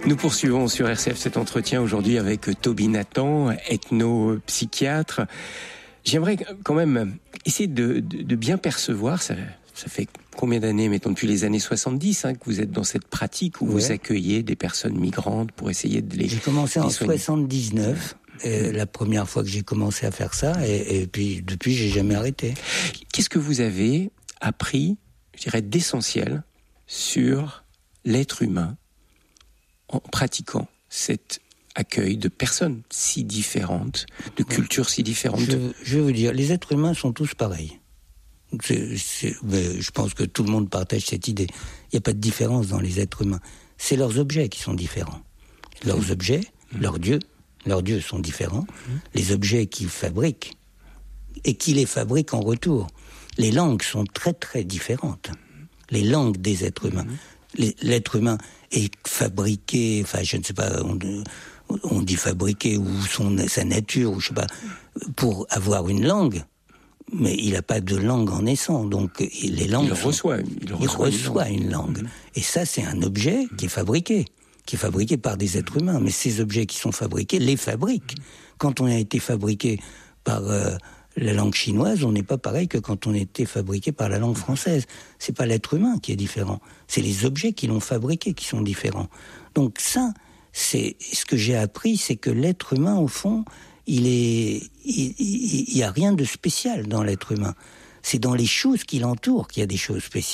Nous poursuivons sur RCF cet entretien aujourd'hui avec Toby Nathan, ethnopsychiatre. J'aimerais quand même essayer de bien percevoir, ça fait combien d'années, mettons depuis les années 70, que vous êtes dans cette pratique où vous accueillez des personnes migrantes pour essayer de les... J'ai commencé en soigner. 79, la première fois que j'ai commencé à faire ça, et puis depuis j'ai jamais arrêté. Qu'est-ce que vous avez appris, je dirais, d'essentiel sur l'être humain en pratiquant cet accueil de personnes si différentes, de cultures si différentes? Je veux dire, les êtres humains sont tous pareils. Je pense que tout le monde partage cette idée. Il n'y a pas de différence dans les êtres humains. C'est leurs objets qui sont différents. Leurs objets, leurs dieux sont différents. Les objets qu'ils fabriquent et qui les fabriquent en retour. Les langues sont très très différentes. Les langues des êtres humains. L'être humain est fabriqué, enfin je ne sais pas, on dit fabriqué ou sa nature, ou je sais pas, pour avoir une langue, mais il n'a pas de langue en naissant, donc les langues... Il reçoit une langue. Et ça, c'est un objet qui est fabriqué par des êtres humains, mais ces objets qui sont fabriqués, les fabriquent. Quand on a été fabriqué par... la langue chinoise, on n'est pas pareil que quand on était fabriqué par la langue française. C'est pas l'être humain qui est différent. C'est les objets qui l'ont fabriqué qui sont différents. Donc ça, c'est ce que j'ai appris, c'est que l'être humain, au fond, il y a rien de spécial dans l'être humain. C'est dans les choses qui l'entourent qu'il y a des choses spéciales.